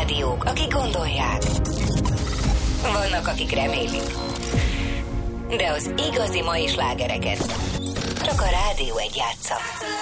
rádiók, akik gondolják. Vannak, akik remélik. De az igazi mai slágereket csak a Rádió 1 játsza.